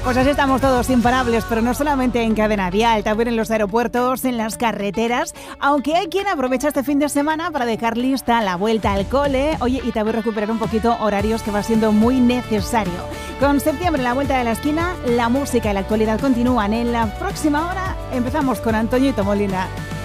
Pues así estamos todos imparables, pero no solamente en Cadena Dial, también en los aeropuertos, en las carreteras, aunque hay quien aprovecha este fin de semana para dejar lista la vuelta al cole, oye, y también recuperar un poquito horarios que va siendo muy necesario. Con septiembre, la vuelta de la esquina, la música y la actualidad continúan. En la próxima hora empezamos con Antoñito Molina.